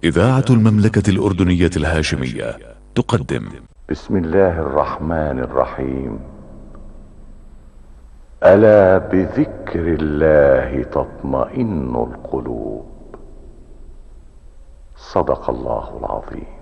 إذاعة المملكة الأردنية الهاشمية تقدم. بسم الله الرحمن الرحيم. ألا بذكر الله تطمئن القلوب. صدق الله العظيم.